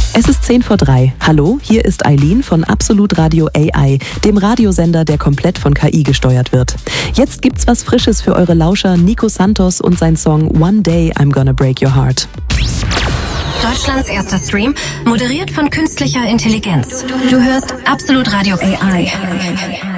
Es ist 3:10. Hallo, hier ist Eileen von Absolut Radio AI, dem Radiosender, der komplett von KI gesteuert wird. Jetzt gibt's was Frisches für eure Lauscher, Nico Santos und sein Song One Day I'm Gonna Break Your Heart. Deutschlands erster Stream, moderiert von künstlicher Intelligenz. Du hörst Absolut Radio AI.